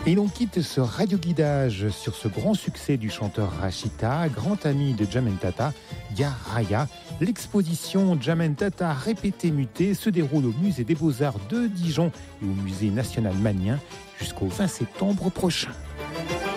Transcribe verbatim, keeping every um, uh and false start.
Et l'on quitte ce radio-guidage sur ce grand succès du chanteur Rachita, grand ami de Jamel Tata, Ya Raya. L'exposition Jamel Tata répété muté se déroule au musée des Beaux-Arts de Dijon et au musée national Magnien jusqu'au vingt septembre prochain.